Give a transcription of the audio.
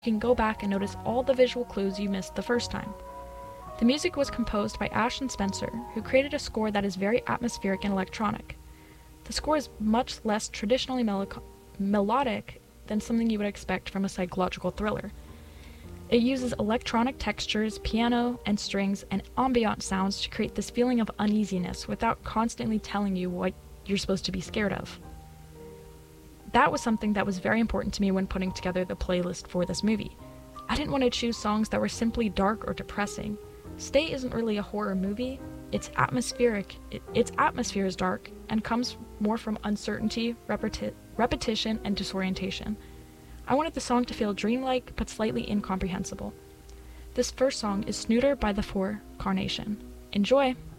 you can go back and notice all the visual clues you missed the first time. The music was composed by Ashton Spencer, who created a score that is very atmospheric and electronic. The score is much less traditionally melodic than something you would expect from a psychological thriller. It uses electronic textures, piano and strings, and ambient sounds to create this feeling of uneasiness without constantly telling you what you're supposed to be scared of. That was something that was very important to me when putting together the playlist for this movie. I didn't want to choose songs that were simply dark or depressing. Stay isn't really a horror movie. It's atmospheric. Its atmosphere is dark and comes more from uncertainty, repetition, and disorientation. I wanted the song to feel dreamlike but slightly incomprehensible. This first song is Snooter by The Four Carnation. Enjoy!